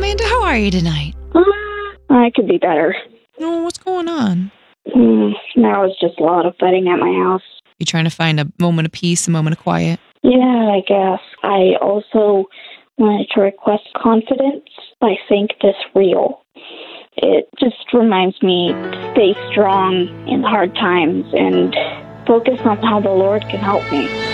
Amanda, how are you tonight? I could be better. Oh, what's going on? Now it's just a lot of fighting at my house. You trying to find a moment of peace, a moment of quiet? Yeah, I guess. I also wanted to request confidence by Think This Real. It just reminds me to stay strong in hard times and focus on how the Lord can help me.